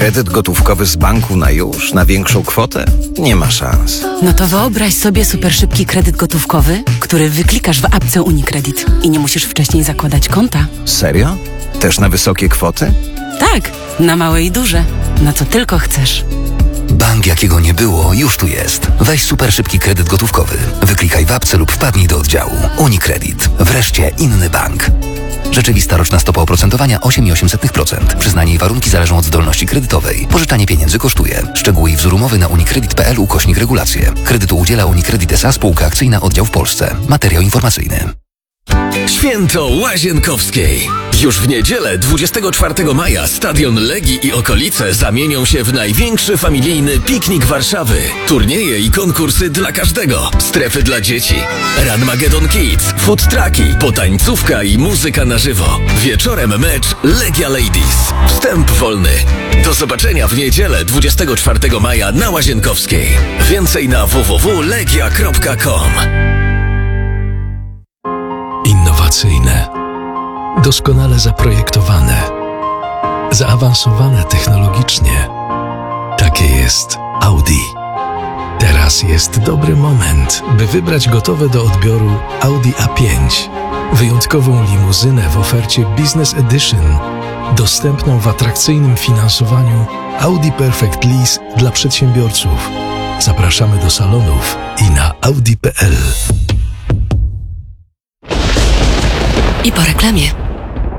Kredyt gotówkowy z banku na już, na większą kwotę? Nie ma szans. No to wyobraź sobie super szybki kredyt gotówkowy, który wyklikasz w apce UniCredit i nie musisz wcześniej zakładać konta. Serio? Też na wysokie kwoty? Tak, na małe i duże. Na co tylko chcesz. Bank, jakiego nie było, już tu jest. Weź super szybki kredyt gotówkowy. Wyklikaj w apce lub wpadnij do oddziału. UniCredit. Wreszcie inny bank. Rzeczywista roczna stopa oprocentowania 8,8%. Przyznanie i warunki zależą od zdolności kredytowej. Pożyczanie pieniędzy kosztuje. Szczegóły i wzór umowy na unicredit.pl/regulacje. Kredytu udziela UniCredit S.A. Spółka Akcyjna Oddział w Polsce. Materiał informacyjny. Święto Łazienkowskiej. Już w niedzielę 24 maja stadion Legii i okolice zamienią się w największy familijny piknik Warszawy. Turnieje i konkursy dla każdego. Strefy dla dzieci. Ranmagedon Kids, food trucki, potańcówka i muzyka na żywo. Wieczorem mecz Legia Ladies. Wstęp wolny. Do zobaczenia w niedzielę 24 maja na Łazienkowskiej. Więcej na www.legia.com. Innowacyjne, doskonale zaprojektowane, zaawansowane technologicznie. Takie jest Audi. Teraz jest dobry moment, by wybrać gotowe do odbioru Audi A5. Wyjątkową limuzynę w ofercie Business Edition, dostępną w atrakcyjnym finansowaniu Audi Perfect Lease dla przedsiębiorców. Zapraszamy do salonów i na audi.pl. I po reklamie.